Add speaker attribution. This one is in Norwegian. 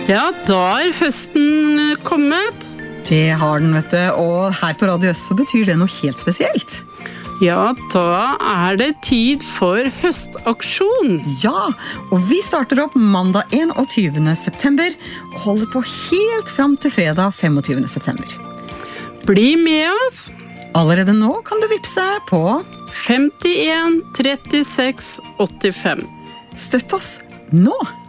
Speaker 1: Ja, da høsten kommet.
Speaker 2: Det har den, vet du, og her på Radio Øst så betyr det noe helt spesielt.
Speaker 1: Ja, da det tid for høstaksjon.
Speaker 2: Ja, og vi starter opp mandag 21. september og holder på helt fram til fredag 25. september.
Speaker 1: Bli med oss.
Speaker 2: Allerede nå kan du vippse på
Speaker 1: 51 36 85.
Speaker 2: Støtt oss nå!